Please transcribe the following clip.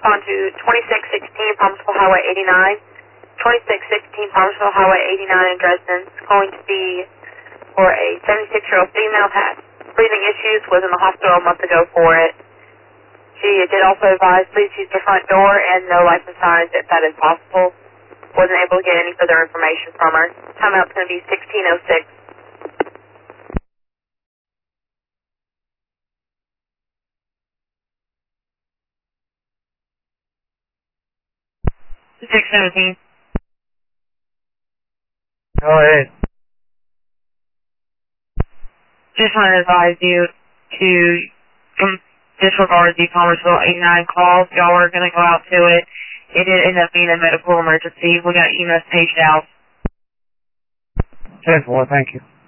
respond to 2616 Palmersville Highway 89. 2616 Palmersville Highway 89 in Dresden. It's going to be for a 76-year-old female had breathing issues, was in the hospital a month ago for it. She did also advise, please use the front door and no lights and signs if that is possible. Wasn't able to get any further information from her. Timeout's going to be 16:06. 617. Go ahead. Just want to advise you to disregard the Palmersville 89 calls. Y'all are going to go out to it. It did end up being a medical emergency. We got EMS paged out. 10-4, thank you.